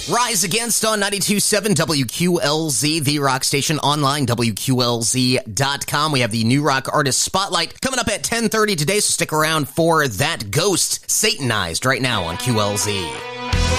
Rise Against on 92.7 WQLZ, the rock station, online, WQLZ.com. We have the New Rock Artist Spotlight coming up at 10:30 today, so stick around for that. Ghost, Satanized, right now on QLZ.